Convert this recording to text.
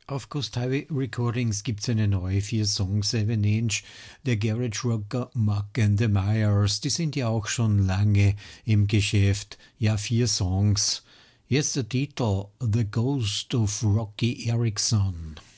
Auf Ghost Highway Recordings gibt's eine neue 4 Songs 7 Inch, der Garage Rocker Muck and the Myers. Die sind ja auch schon lange im Geschäft. Ja, 4 Songs. Jetzt der Titel The Ghost of Rocky Erickson.